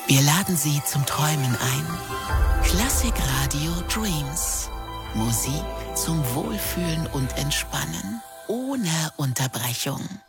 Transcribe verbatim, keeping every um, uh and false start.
Wir laden Sie zum Träumen ein. Klassikradio Dreams. Musik zum Wohlfühlen und Entspannen ohne Unterbrechung.